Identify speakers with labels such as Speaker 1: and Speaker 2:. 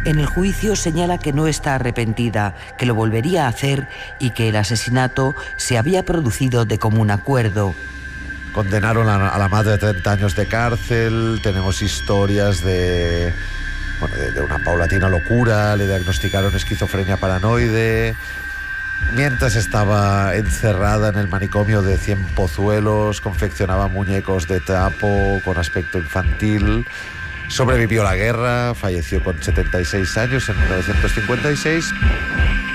Speaker 1: En el juicio señala que no está arrepentida, que lo volvería a hacer y que el asesinato se había producido de común acuerdo.
Speaker 2: Condenaron a la madre a 30 años de cárcel. Tenemos historias de una paulatina locura. Le diagnosticaron esquizofrenia paranoide. Mientras estaba encerrada en el manicomio de Cienpozuelos, confeccionaba muñecos de trapo con aspecto infantil. Sobrevivió la guerra, falleció con 76 años en 1956.